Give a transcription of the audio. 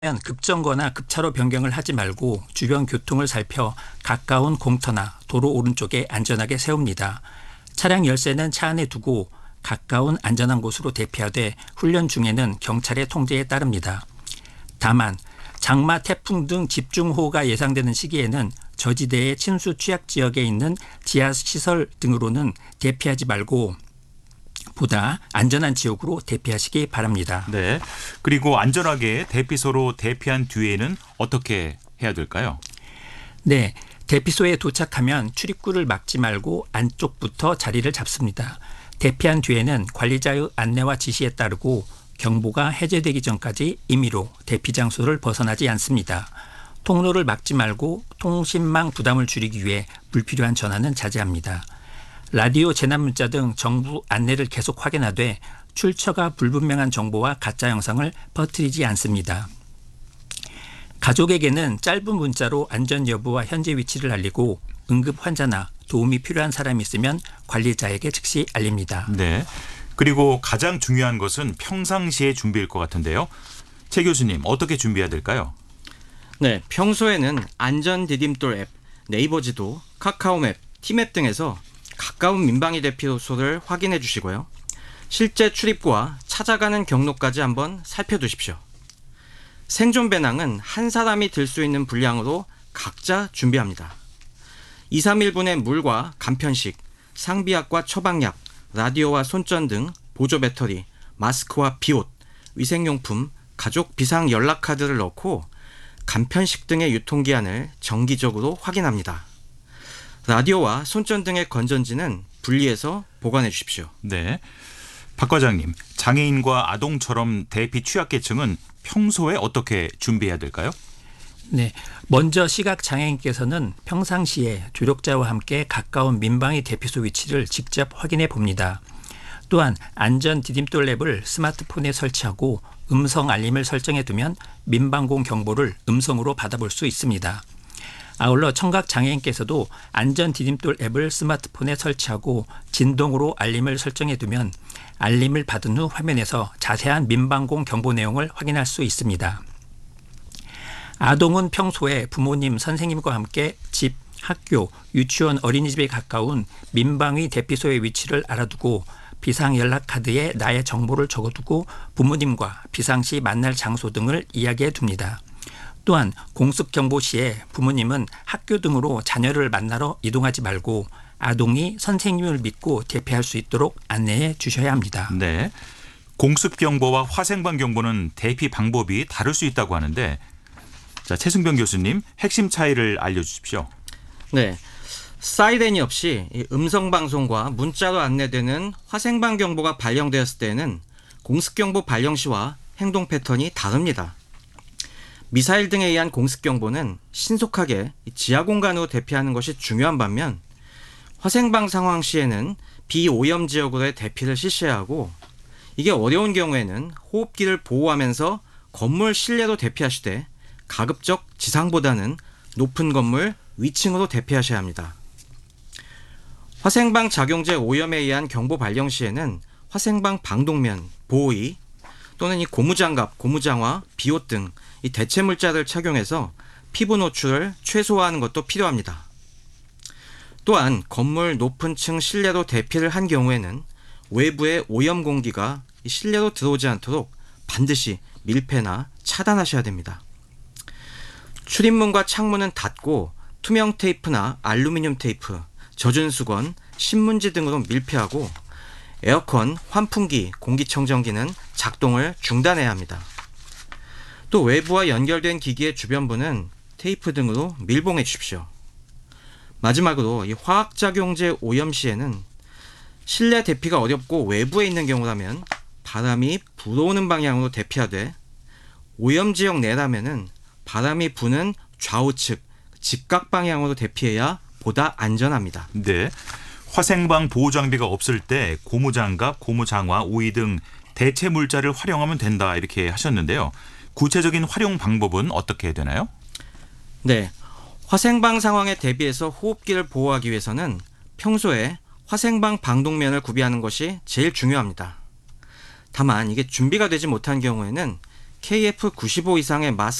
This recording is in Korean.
급정거나 급차로 변경을 하지 말고 주변 교통을 살펴 가까운 공터나 도로 오른쪽에 안전하게 세웁니다. 차량 열쇠는 차 안에 두고 가까운 안전한 곳으로 대피하되 훈련 중에는 경찰의 통제에 따릅니다. 다만 장마, 태풍 등 집중호우가 예상되는 시기에는 저지대의 침수 취약 지역에 있는 지하시설 등으로는 대피하지 말고 보다 안전한 지역으로 대피하시기 바랍니다. 네. 그리고 안전하게 대피소로 대피한 뒤에는 어떻게 해야 될까요? 네. 대피소에 도착하면 출입구를 막지 말고 안쪽부터 자리를 잡습니다. 대피한 뒤에는 관리자의 안내와 지시에 따르고 경보가 해제되기 전까지 임의로 대피 장소를 벗어나지 않습니다. 통로를 막지 말고 통신망 부담을 줄이기 위해 불필요한 전화는 자제합니다. 라디오, 재난문자 등 정부 안내를 계속 확인하되 출처가 불분명한 정보와 가짜 영상을 퍼뜨리지 않습니다. 가족에게는 짧은 문자로 안전 여부와 현재 위치를 알리고 응급 환자나 도움이 필요한 사람이 있으면 관리자에게 즉시 알립니다. 네. 그리고 가장 중요한 것은 평상시의 준비일 것 같은데요. 최 교수님, 어떻게 준비해야 될까요? 네, 평소에는 안전 디딤돌 앱, 네이버 지도, 카카오맵, 티맵 등에서 가까운 민방위 대피소를 확인해 주시고요. 실제 출입구와 찾아가는 경로까지 한번 살펴두십시오. 생존 배낭은 한 사람이 들 수 있는 분량으로 각자 준비합니다. 2, 3일분의 물과 간편식, 상비약과 처방약, 라디오와 손전 등 보조 배터리, 마스크와 비옷, 위생용품, 가족 비상 연락카드를 넣고 간편식 등의 유통기한을 정기적으로 확인합니다. 라디오와 손전 등의 건전지는 분리해서 보관해 주십시오. 네. 박 과장님, 장애인과 아동처럼 대피 취약계층은 평소에 어떻게 준비해야 될까요? 네, 먼저 시각장애인께서는 평상시에 조력자와 함께 가까운 민방위 대피소 위치를 직접 확인해 봅니다. 또한 안전 디딤돌 앱을 스마트폰에 설치하고 음성 알림을 설정해 두면 민방공 경보를 음성으로 받아볼 수 있습니다. 아울러 청각장애인께서도 안전 디딤돌 앱을 스마트폰에 설치하고 진동으로 알림을 설정해 두면 알림을 받은 후 화면에서 자세한 민방공 경보 내용을 확인할 수 있습니다. 아동은 평소에 부모님, 선생님과 함께 집, 학교, 유치원, 어린이집에 가까운 민방위 대피소의 위치를 알아두고 비상연락카드에 나의 정보를 적어두고 부모님과 비상시 만날 장소 등을 이야기해 둡니다. 또한 공습경보 시에 부모님은 학교 등으로 자녀를 만나러 이동하지 말고 아동이 선생님을 믿고 대피할 수 있도록 안내해 주셔야 합니다. 네. 공습경보와 화생방경보는 대피 방법이 다를 수 있다고 하는데, 자, 최승병 교수님, 핵심 차이를 알려주십시오. 네, 사이렌이 없이 음성방송과 문자로 안내되는 화생방경보가 발령되었을 때는 공습경보 발령 시와 행동 패턴이 다릅니다. 미사일 등에 의한 공습경보는 신속하게 지하 공간으로 대피하는 것이 중요한 반면 화생방 상황 시에는 비오염 지역으로의 대피를 실시해야 하고, 이게 어려운 경우에는 호흡기를 보호하면서 건물 실내로 대피하시되 가급적 지상보다는 높은 건물 위층으로 대피하셔야 합니다. 화생방 작용제 오염에 의한 경보 발령 시에는 화생방 방독면, 보호의 또는 이 고무장갑, 고무장화, 비옷 등 이 대체 물자를 착용해서 피부 노출을 최소화하는 것도 필요합니다. 또한 건물 높은 층 실내로 대피를 한 경우에는 외부의 오염 공기가 실내로 들어오지 않도록 반드시 밀폐나 차단하셔야 됩니다. 출입문과 창문은 닫고 투명 테이프나 알루미늄 테이프, 젖은 수건, 신문지 등으로 밀폐하고 에어컨, 환풍기, 공기청정기는 작동을 중단해야 합니다. 또 외부와 연결된 기기의 주변부는 테이프 등으로 밀봉해 주십시오. 마지막으로 이 화학작용제 오염 시에는 실내 대피가 어렵고 외부에 있는 경우라면 바람이 불어오는 방향으로 대피하되, 오염 지역 내라면은 바람이 부는 좌우측, 직각 방향으로 대피해야 보다 안전합니다. 네. 화생방 보호 장비가 없을 때 고무장갑, 고무장화, 오이 등 대체 물자를 활용하면 된다, 이렇게 하셨는데요. 구체적인 활용 방법은 어떻게 해야 되나요? 네, 화생방 상황에 대비해서 호흡기를 보호하기 위해서는 평소에 화생방 방독면을 구비하는 것이 제일 중요합니다. 다만 이게 준비가 되지 못한 경우에는 KF95 이상의 마스크